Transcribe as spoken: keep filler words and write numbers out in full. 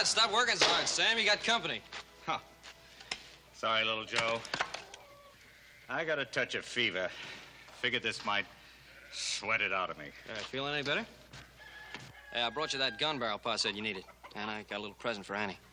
on, stop working so hard, Sam. You got company. Huh. Sorry, little Joe. I got a touch of fever. Figured this might sweat it out of me. Uh, feeling any better? Hey, I brought you that gun barrel Pa said you needed. And I got a little present for Annie.